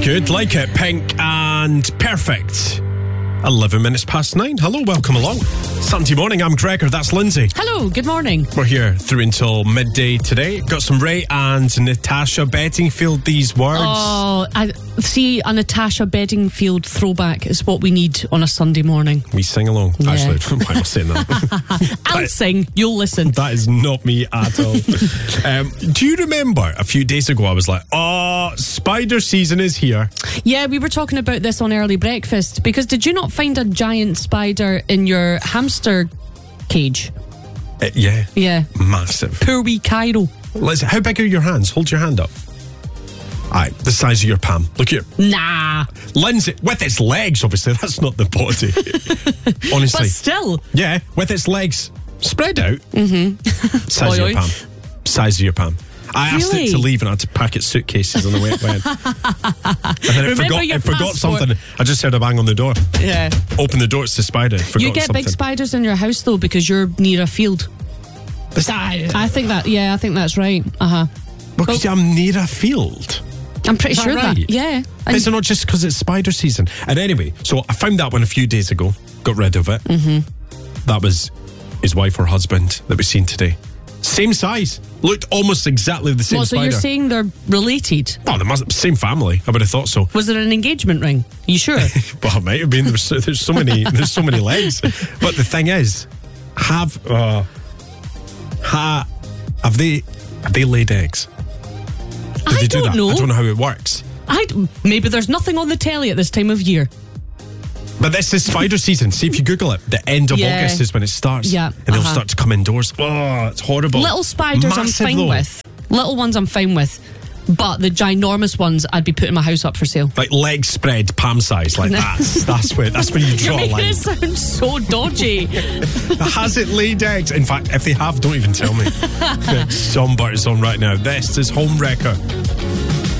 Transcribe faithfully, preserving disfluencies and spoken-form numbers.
good. Like it. Pink and Perfect. eleven minutes past nine. Hello, welcome along. Sunday morning, I'm Gregor, that's Lindsay. Hello, good morning. We're here through until midday today. Got some Ray and Natasha Bedingfield, these words. Oh, I see, a Natasha Bedingfield throwback is what we need on a Sunday morning. We sing along. Yeah. Actually, why am I saying that? I'll sing, you'll listen. That is not me at all. um, do you remember a few days ago I was like, oh, spider season is here? Yeah, we were talking about this on Early Breakfast, because did you not find a giant spider in your hamster cage? Uh, yeah. Yeah. Massive. Poor wee Cairo. Let's, how big are your hands? Hold your hand up. Aye, the size of your palm. Look here. Nah. Lindsay, with its legs, obviously, that's not the body. Honestly. But still. Yeah, with its legs spread out. Mm-hmm. Size Oi, of your oi. palm. Size of your palm. I asked Really? it to leave and I had to pack its suitcases on the way it went. And then it Remember forgot, your it forgot passport. something. I just heard a bang on the door. Yeah. Open the door, it's the spider. Forgot You get something. big spiders in your house, though, because you're near a field. Besides, I think that, yeah, I think that's right. Uh-huh. because I'm near a field. I'm pretty Is that sure right? that, yeah. And Is it not just because it's spider season? And anyway, so I found that one a few days ago, got rid of it. Mm-hmm. That was his wife or husband that we seen today. Same size. Looked almost exactly the same What, so spider. you're saying they're related? Oh, they must same family. I would have thought so. Was there an engagement ring? You sure? Well, it might have been. There's so, there's so many. There's so many legs. But the thing is, have uh, ha, have they have they laid eggs? Did I they do don't that? know. I don't know how it works. I d- maybe there's nothing on the telly at this time of year. But this is spider season. See if you Google it. The end of Yeah. August is when it starts. Yeah, And they'll uh-huh. start to come indoors. Oh, it's horrible. Little spiders Massive, I'm fine though. with. Little ones I'm fine with. But the ginormous ones, I'd be putting my house up for sale. Like legs spread, palm size. Like that's that's where that's when you You're draw a making line. it sound so dodgy. Has it laid eggs? In fact, if they have, don't even tell me. Some birds on right now. This is Home Wrecker.